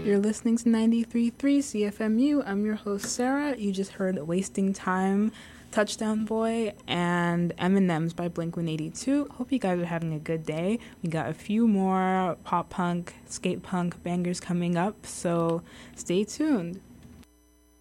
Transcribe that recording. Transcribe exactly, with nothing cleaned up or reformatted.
You're listening to ninety-three point three C F M U. I'm your host, Sarah. You just heard Wasting Time, Touchdown Boy, and M and M's by Blink one eighty-two. Hope you guys are having a good day. We got a few more pop punk, skate punk bangers coming up, so stay tuned.